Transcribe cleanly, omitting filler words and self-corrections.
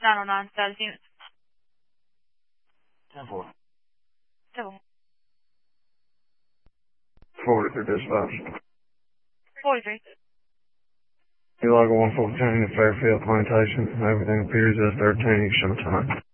909 status unit. 10-4. 7. 43 dispatch. 43. You log 114 to Fairfield Plantation. Everything appears as 13 each time.